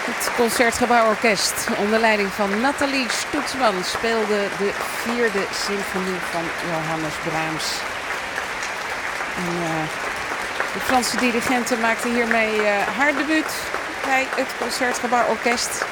Het Concertgebouworkest onder leiding van Nathalie Stoetsman speelde de 4e symfonie van Johannes Brahms. En, de Franse dirigente maakte hiermee haar debuut bij het Concertgebouworkest.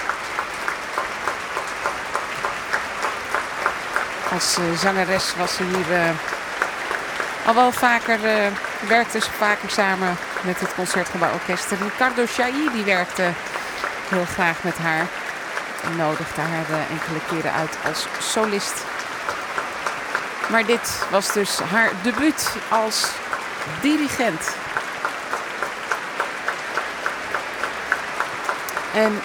Als zangeres was ze hier al wel vaker, werkte ze vaker samen met het Concertgebouworkest. Ricardo Chailly die werkte heel graag met haar en nodigde haar enkele keren uit als solist. Maar dit was dus haar debuut als dirigent. En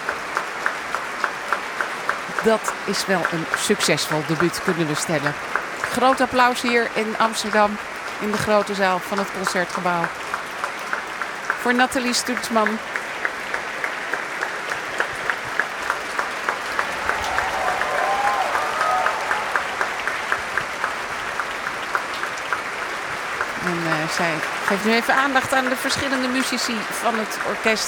dat is wel een succesvol debuut, kunnen we stellen. Groot applaus hier in Amsterdam in de grote zaal van het Concertgebouw voor Nathalie Stoetsman. En zij geeft nu even aandacht aan de verschillende muzici van het orkest.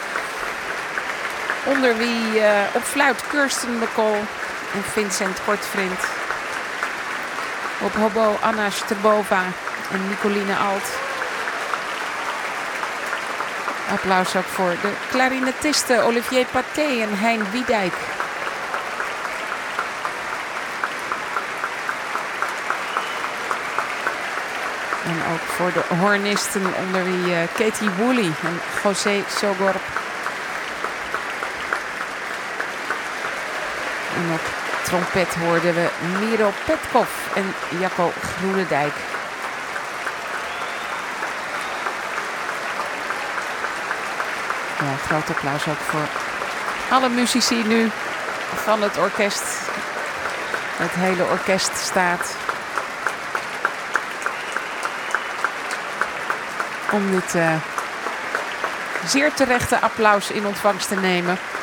Onder wie op fluit Kirsten McCall en Vincent Kortvriend. Op hobo Anna Strebova en Nicoline Alt. Applaus ook voor de klarinetisten Olivier Paquet en Hein Wiedijk. En ook voor de hornisten onder wie Katie Woolley en José Sogorb. En op trompet hoorden we Miro Petkov en Jacco Groenendijk. Ja, groot applaus ook voor alle muzici nu van het orkest. Het hele orkest staat om dit zeer terechte applaus in ontvangst te nemen.